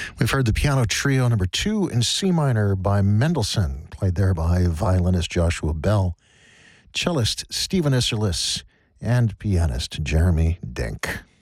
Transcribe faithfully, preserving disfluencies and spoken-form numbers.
We've heard the piano trio number two in C minor by Mendelssohn, played there by violinist Joshua Bell, cellist Stephen Isserlis, and pianist Jeremy Dink.